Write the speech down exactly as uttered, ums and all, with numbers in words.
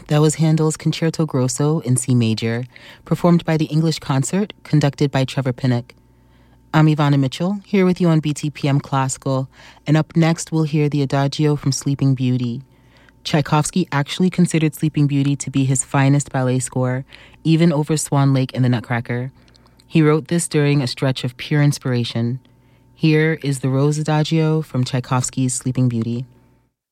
That was Handel's Concerto Grosso in C major, performed by the English Concert, conducted by Trevor Pinnock. I'm Ivana Mitchell, here with you on B T P M Classical, and up next we'll hear the Adagio from Sleeping Beauty. Tchaikovsky actually considered Sleeping Beauty to be his finest ballet score, even over Swan Lake and the Nutcracker. He wrote this during a stretch of pure inspiration. Here is the Rose Adagio from Tchaikovsky's Sleeping Beauty.